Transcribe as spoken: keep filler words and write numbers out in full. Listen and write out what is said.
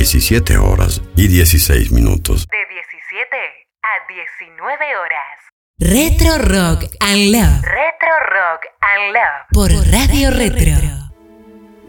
diecisiete horas y dieciséis minutos. De diecisiete a diecinueve horas. Retro Rock and Love. Retro Rock and Love. Por Radio Retro.